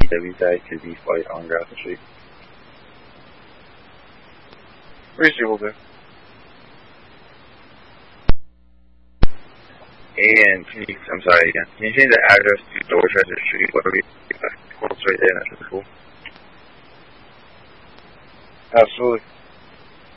WZ2B flight on Grafton Street. Reasonable there. And I'm sorry again. Can you change the address to Dorchester Street? What are we? Quotes right there. That's really cool. Absolutely.